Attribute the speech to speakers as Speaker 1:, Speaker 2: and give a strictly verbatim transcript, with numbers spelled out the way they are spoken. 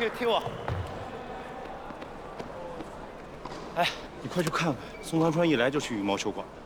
Speaker 1: 听听我。哎，
Speaker 2: 你快去看看，宋长川一来就去羽毛球馆。